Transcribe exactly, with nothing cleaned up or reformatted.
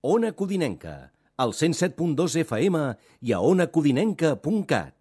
Ona Codinenca, al cent set punt dos F M i a ona codinenca punt cat.